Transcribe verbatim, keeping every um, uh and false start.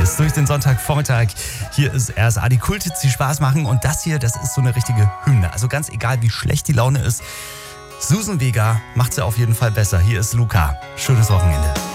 Spaß durch den Sonntagvormittag. Hier ist R S A, die Kulthits, die Spaß machen. Und das hier, das ist so eine richtige Hymne. Also ganz egal, wie schlecht die Laune ist. Susan Vega macht sie auf jeden Fall besser. Hier ist Luca. Schönes Wochenende.